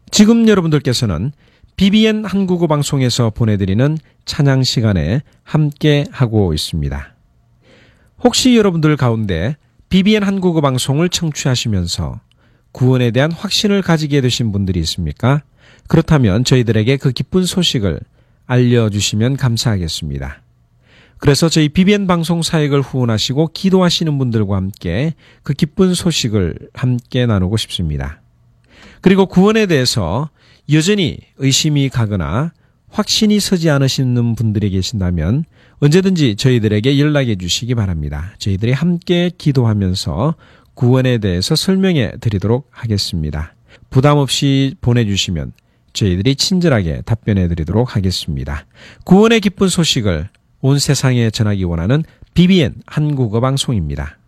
지금 여러분들께서는 BBN 한국어 방송에서 보내드리는 찬양 시간에 함께 하고 있습니다. 혹시 여러분들 가운데 BBN 한국어 방송을 청취하시면서 구원에 대한 확신을 가지게 되신 분들이 있습니까? 그렇다면 저희들에게 그 기쁜 소식을 알려주시면 감사하겠습니다. 그래서 저희 BBN 방송 사역을 후원하시고 기도하시는 분들과 함께 그 기쁜 소식을 함께 나누고 싶습니다. 그리고 구원에 대해서 여전히 의심이 가거나 확신이 서지 않으시는 분들이 계신다면 언제든지 저희들에게 연락해 주시기 바랍니다. 저희들이 함께 기도하면서 구원에 대해서 설명해 드리도록 하겠습니다. 부담 없이 보내주시면 저희들이 친절하게 답변해 드리도록 하겠습니다. 구원의 기쁜 소식을 온 세상에 전하기 원하는 BBN 한국어 방송입니다.